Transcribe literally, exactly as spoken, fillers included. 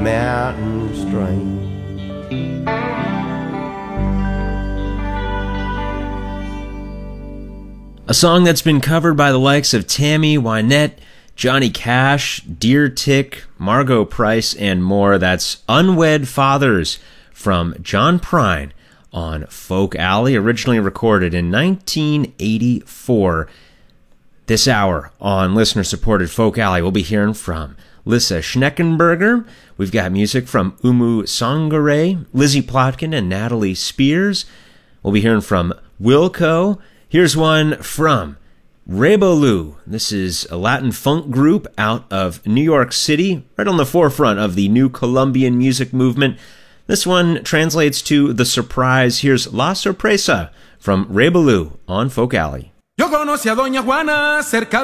mountain stream. A song that's been covered by the likes of Tammy Wynette, Johnny Cash, Deer Tick, Margot Price, and more. That's Unwed Fathers from John Prine on Folk Alley, originally recorded in nineteen eighty-four. This hour on listener-supported Folk Alley, we'll be hearing from Lissa Schneckenberger. We've got music from Umu Sangare, Lizzie Plotkin, and Natalie Spears. We'll be hearing from Wilco. Here's one from Rebolu. This is a Latin funk group out of New York City, right on the forefront of the new Colombian music movement. This one translates to The Surprise. Here's La Sorpresa from Rebolu on Folk Alley. Yo conocí a Doña Juana cerca